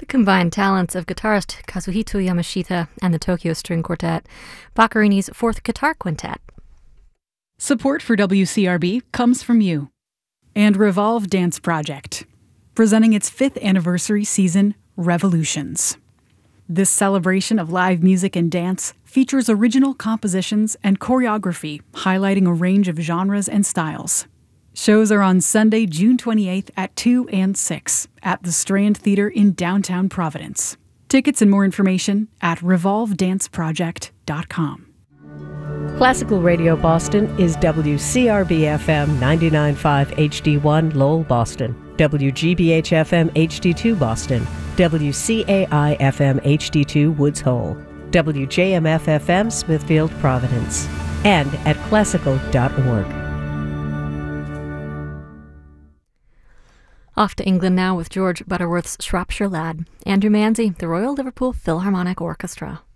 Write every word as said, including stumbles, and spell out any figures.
combined talents of guitarist Kazuhito Yamashita and the Tokyo String Quartet, Boccherini's fourth guitar quintet. Support for W C R B comes from you and Revolve Dance Project, presenting its fifth anniversary season, Revolutions. This celebration of live music and dance features original compositions and choreography highlighting a range of genres and styles. Shows are on Sunday, June twenty-eighth at two and six at the Strand Theater in downtown Providence. Tickets and more information at revolve dance project dot com. Classical Radio Boston is W C R B F M ninety-nine point five H D one Lowell, Boston, W G B H F M H D two Boston, W C A I F M H D two Woods Hole, W J M F F M Smithfield, Providence, and at classical dot org. Off to England now with George Butterworth's Shropshire Lad, Andrew Manzi, the Royal Liverpool Philharmonic Orchestra.